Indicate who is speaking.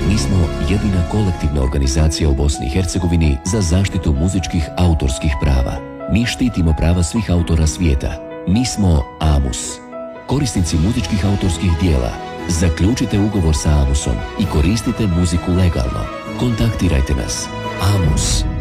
Speaker 1: Mi smo jedina kolektivna organizacija u Bosni i Hercegovini za zaštitu muzičkih autorskih prava. Mi štitimo prava svih autora svijeta. Mi smo AMUS. Korisnici muzičkih autorskih dijela, zaključite ugovor sa AMUSom i koristite muziku legalno. Kontaktirajte nas. AMUS.